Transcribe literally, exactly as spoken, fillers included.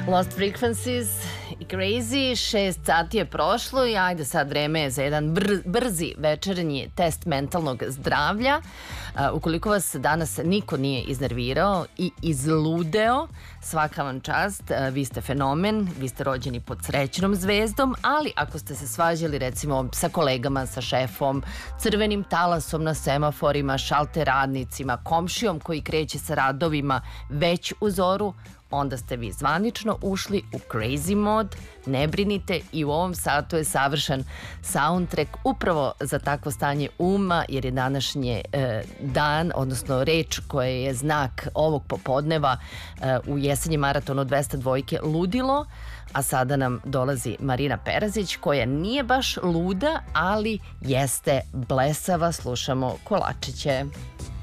Lost Frequencies i Crazy, šest sati je prošlo i ajde sad vreme je za jedan br brzi večernji test mentalnog zdravlja. Uh, ukoliko vas danas niko nije iznervirao i izludeo, svaka vam čast, uh, vi ste fenomen, vi ste rođeni pod srećnom zvezdom, ali ako ste se svađali recimo sa kolegama, sa šefom, crvenim talasom na semaforima, šalter radnicima, komšijom koji kreće sa radovima već u zoru, onda ste vi zvanično ušli u crazy mod, ne brinite, i u ovom satu je savršen soundtrack upravo za takvo stanje uma, jer je današnji e, dan, odnosno reč koja je znak ovog popodneva e, u jesenji maratonu dvesta dvojke ludilo, a sada nam dolazi Marina Perazić koja nije baš luda, ali jeste blesava, slušamo Kolačiće.